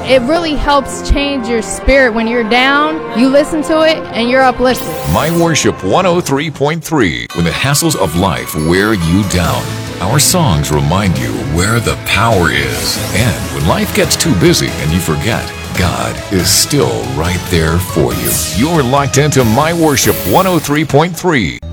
it really helps change your spirit. When you're down, you listen to it and you're uplifted. My Worship 103.3. When the hassles of life wear you down, our songs remind you where the power is. And when life gets too busy and you forget, God is still right there for you. You're locked into My Worship 103.3.